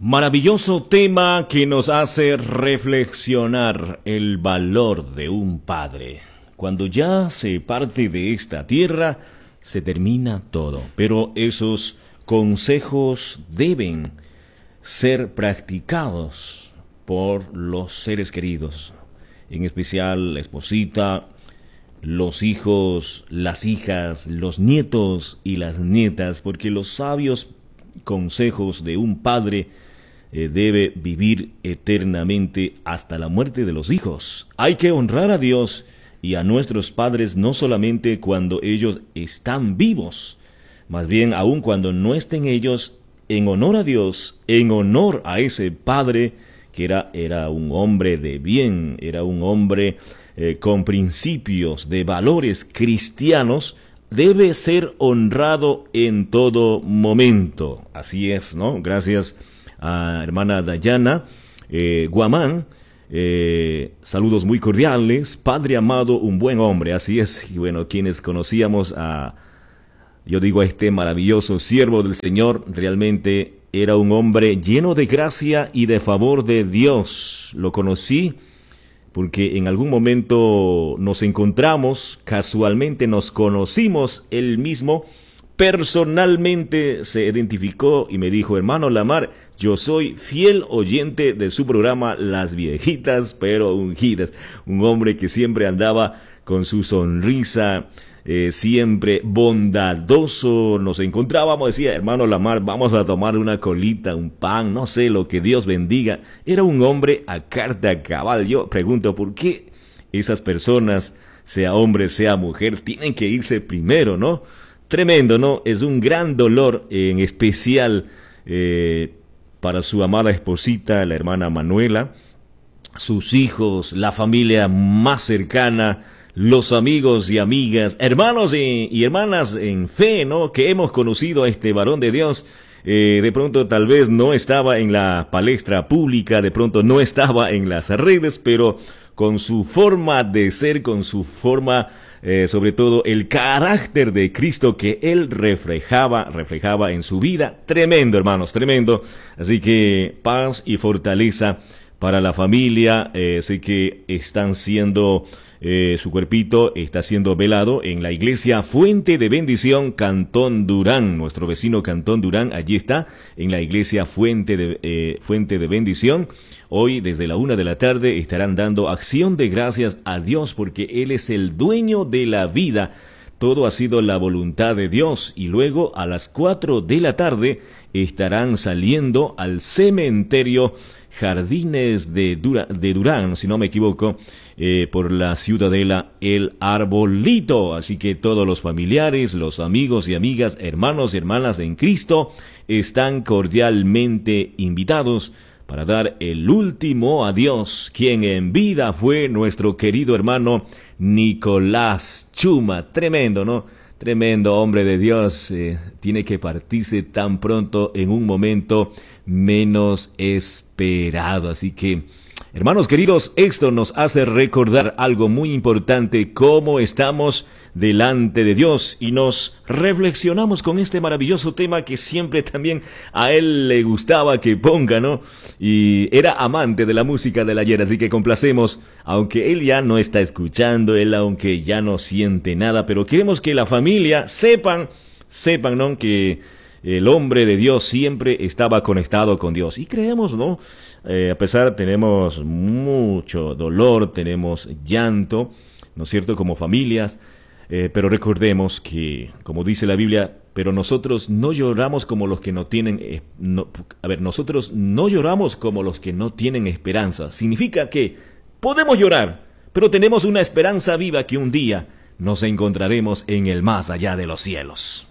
Maravilloso tema que nos hace reflexionar el valor de un padre. Cuando ya se parte de esta tierra, se termina todo, pero esos consejos deben ser practicados por los seres queridos, en especial la esposita, los hijos, las hijas, los nietos y las nietas, porque los sabios consejos de un padre debe vivir eternamente hasta la muerte de los hijos. Hay que honrar a Dios y a nuestros padres no solamente cuando ellos están vivos, más bien aun cuando no estén ellos, en honor a Dios, en honor a ese padre que era un hombre de bien, era un hombre con principios de valores cristianos, debe ser honrado en todo momento. Así es, ¿no? Gracias a hermana Dayana Guamán. Saludos muy cordiales. Padre amado, un buen hombre. Así es. Y bueno, quienes conocíamos a este maravilloso siervo del Señor, realmente era un hombre lleno de gracia y de favor de Dios. Lo conocí porque en algún momento nos encontramos, casualmente nos conocimos, él mismo personalmente se identificó y me dijo: hermano Lamar, yo soy fiel oyente de su programa Las Viejitas pero Ungidas. Un hombre que siempre andaba con su sonrisa, siempre bondadoso. Nos encontrábamos, decía: hermano Lamar, vamos a tomar una colita, un pan, no sé, lo que Dios bendiga. Era un hombre a carta cabal. Yo pregunto, ¿por qué esas personas, sea hombre, sea mujer, tienen que irse primero, no? Tremendo, ¿no? Es un gran dolor, en especial para su amada esposita, la hermana Manuela, sus hijos, la familia más cercana, los amigos y amigas, hermanos y hermanas en fe, ¿no? Que hemos conocido a este varón de Dios. De pronto tal vez no estaba en la palestra pública, de pronto no estaba en las redes, pero con su forma de ser, con su forma, sobre todo el carácter de Cristo que él reflejaba en su vida. Tremendo, hermanos, tremendo. Así que paz y fortaleza para la familia. Sé que están siendo... su cuerpito está siendo velado en la iglesia Fuente de Bendición, Cantón Durán. Nuestro vecino Cantón Durán, allí está, en la iglesia Fuente de Bendición. Hoy, desde la 1 de la tarde, estarán dando acción de gracias a Dios, porque Él es el dueño de la vida. Todo ha sido la voluntad de Dios. Y luego, a las 4 de la tarde, estarán saliendo al cementerio Jardines de Durán, si no me equivoco, por la ciudadela El Arbolito. Así que todos los familiares, los amigos y amigas, hermanos y hermanas en Cristo, están cordialmente invitados para dar el último adiós, quien en vida fue nuestro querido hermano Nicolás Chuma. Tremendo, ¿no? Tremendo hombre de Dios. Tiene que partirse tan pronto, en un momento menos esperado. Así que, hermanos queridos, esto nos hace recordar algo muy importante: cómo estamos delante de Dios, y nos reflexionamos con este maravilloso tema que siempre también a él le gustaba que ponga, ¿no? Y era amante de la música del ayer, así que complacemos, aunque él ya no está escuchando, él aunque ya no siente nada, pero queremos que la familia sepan, ¿no? Que el hombre de Dios siempre estaba conectado con Dios. Y creemos, ¿no? A pesar, tenemos mucho dolor, tenemos llanto, ¿no es cierto?, como familias, pero recordemos que, como dice la Biblia, pero nosotros no lloramos como los que no tienen, nosotros no lloramos como los que no tienen esperanza. Significa que podemos llorar, pero tenemos una esperanza viva que un día nos encontraremos en el más allá de los cielos.